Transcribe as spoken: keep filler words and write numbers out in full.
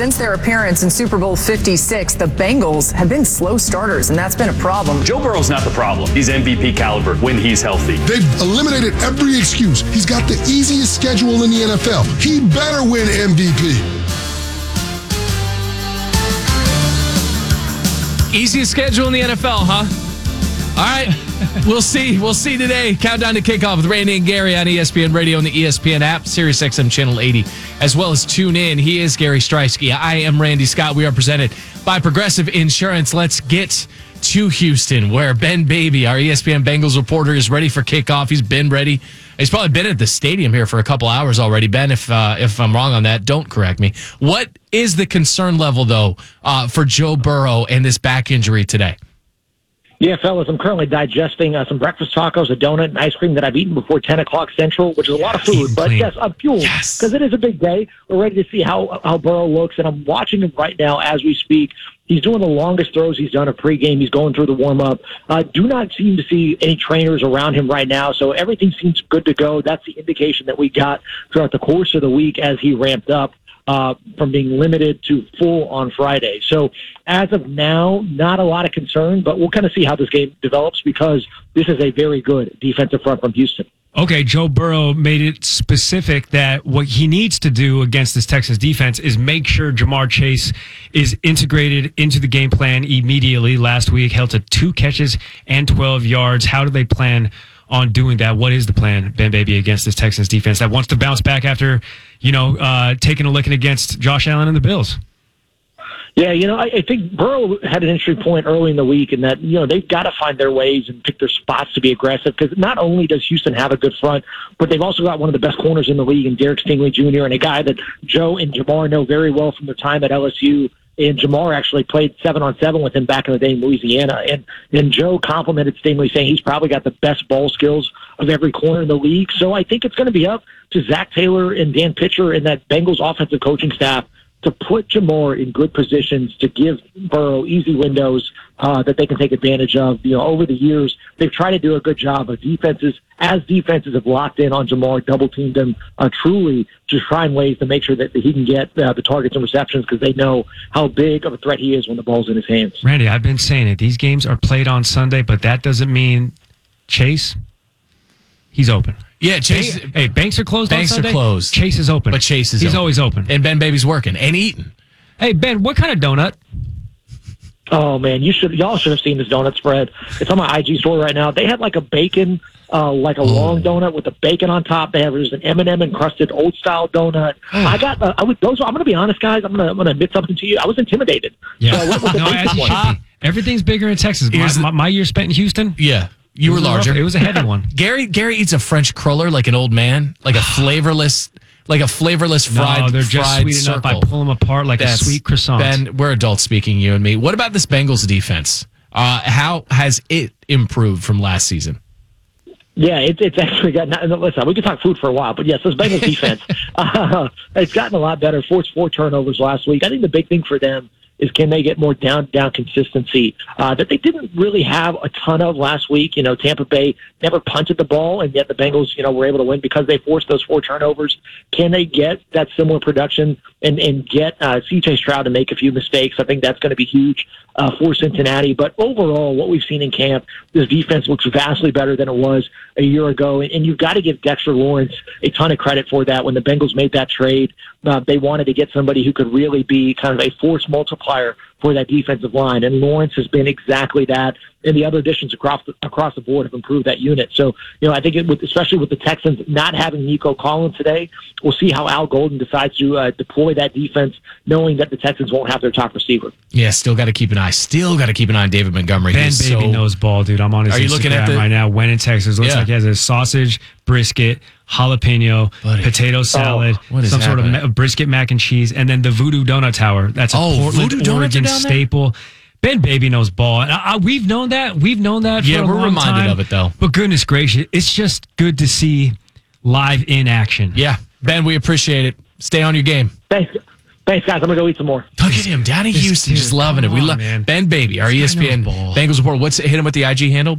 since their appearance in Super Bowl fifty-six, the Bengals have been slow starters, and that's been a problem. Joe Burrow's not the problem. He's M V P caliber when he's healthy. They've eliminated every excuse. He's got the easiest schedule in the N F L. He better win M V P. Easiest schedule in the N F L, huh? All right, we'll see. We'll see today. Countdown to kickoff with Randy and Gary on E S P N Radio and the E S P N app, Sirius X M Channel eighty, as well as tune in. He is Gary Streisky. I am Randy Scott. We are presented by Progressive Insurance. Let's get to Houston, where Ben Baby, our E S P N Bengals reporter, is ready for kickoff. He's been ready. He's probably been at the stadium here for a couple hours already. Ben, if uh, if I'm wrong on that, don't correct me. What is the concern level, though, uh, for Joe Burrow and this back injury today? Yeah, fellas, I'm currently digesting uh, some breakfast tacos, a donut, and ice cream that I've eaten before ten o'clock Central, which is a lot of food. But yes, I'm fueled because yes. it is a big day. We're ready to see how, how Burrow looks, and I'm watching him right now as we speak. He's doing the longest throws he's done a pregame. He's going through the warm-up. Uh, do not seem to see any trainers around him right now, so everything seems good to go. That's the indication that we got throughout the course of the week as he ramped up uh, from being limited to full on Friday. So as of now, not a lot of concern, but we'll kind of see how this game develops because this is a very good defensive front from Houston. Okay, Joe Burrow made it specific that what he needs to do against this Texans defense is make sure Ja'Marr Chase is integrated into the game plan immediately. Last week, held to two catches and twelve yards. How do they plan on doing that? What is the plan, Ben Baby, against this Texans defense that wants to bounce back after, you know, uh, taking a licking against Josh Allen and the Bills? Yeah, you know, I, I think Burrow had an entry point early in the week in that, you know, they've got to find their ways and pick their spots to be aggressive because not only does Houston have a good front, but they've also got one of the best corners in the league in Derek Stingley Junior and a guy that Joe and Ja'Marr know very well from their time at L S U. And Ja'Marr actually played seven on seven with him back in the day in Louisiana. And, and Joe complimented Stingley, saying he's probably got the best ball skills of every corner in the league. So I think it's going to be up to Zach Taylor and Dan Pitcher and that Bengals offensive coaching staff to put Ja'Marr in good positions to give Burrow easy windows uh, that they can take advantage of. You know, over the years, they've tried to do a good job of defenses, as defenses have locked in on Ja'Marr, double-teamed him, uh, truly just trying ways to make sure that he can get uh, the targets and receptions because they know how big of a threat he is when the ball's in his hands. Randy, I've been saying it. These games are played on Sunday, but that doesn't mean Chase, he's open. Yeah, Chase. Hey, hey, banks are closed Banks on Sunday. are closed. Chase is open. But Chase is He's open. always open. And Ben Baby's working and eating. Hey, Ben, what kind of donut? Oh, man, you should y'all should have seen this donut spread. It's on my I G story right now. They had like a bacon, uh, like a oh. long donut with the bacon on top. They have there's an M and M encrusted old style donut. I got. Uh, I would. Those. I'm going to be honest, guys. I'm going to. I'm going to admit something to you. I was intimidated. Yeah. So I went with the no, bacon as you one. should be. Everything's bigger in Texas. My, my, my year spent in Houston. Yeah. You were larger. Rough, it was a heavy one. Gary Gary eats a French cruller like an old man, like a flavorless, like a flavorless fried. No, they're just fried sweet circle. enough. I pull them apart like That's, a sweet croissant. Ben, we're adults speaking, you and me. What about this Bengals defense? Uh, how has it improved from last season? Yeah, it, it's actually got. Not, listen, we could talk food for a while, but yes, this Bengals defense, uh, it's gotten a lot better. Forced four turnovers last week. I think the big thing for them is can they get more down down consistency uh, that they didn't really have a ton of last week. You know, Tampa Bay never punted the ball, and yet the Bengals, you know, were able to win because they forced those four turnovers. Can they get that similar production and, and get uh, C J Stroud to make a few mistakes? I think that's going to be huge uh, for Cincinnati. But overall, what we've seen in camp, this defense looks vastly better than it was a year ago. And, and you've got to give Dexter Lawrence a ton of credit for that. When the Bengals made that trade, uh, they wanted to get somebody who could really be kind of a force multiplier for that defensive line. And Lawrence has been exactly that. And the other additions across the, across the board have improved that unit. So, you know, I think it would, especially with the Texans not having Nico Collins today, we'll see how Al Golden decides to uh, deploy that defense, knowing that the Texans won't have their top receiver. Yeah, still got to keep an eye. Still got to keep an eye on David Montgomery. Ben He's Baby so... knows ball, dude. I'm on his Are you Instagram looking at the... right now. When in Texas, looks yeah. like he has a sausage, brisket, jalapeno, Buddy. potato salad, oh, some sort happening? of ma- brisket mac and cheese, and then the Voodoo Donut Tower. That's a Oh, Portland, Voodoo Donuts Oregon are down there? staple. Ben Baby knows ball. And I, I, we've known that. We've known that Yeah, for a we're long reminded time. of it, though. But goodness gracious, it's just good to see live in action. Yeah. Ben, we appreciate it. Stay on your game. Thanks. Thanks, guys. I'm going to go eat some more. Look at him down in This Houston, dude, just loving it. come We on, love man. Ben Baby, our This E guy S P N knows ball. Bengals report. What's hit him with the I G handle?